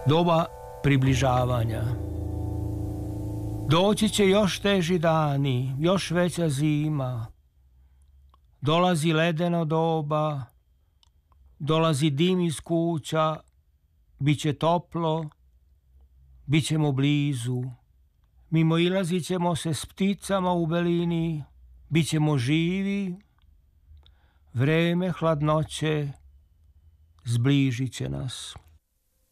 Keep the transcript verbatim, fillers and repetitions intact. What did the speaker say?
Doba približavanja. Doći će još teži dani, još veća zima. Dolazi ledeno doba, dolazi dim iz kuća, bit će toplo, bit ćemo blizu. Mimo ilazit ćemo se s pticama u belini, bit ćemo živi. Vreme hladnoće zbližit će nas.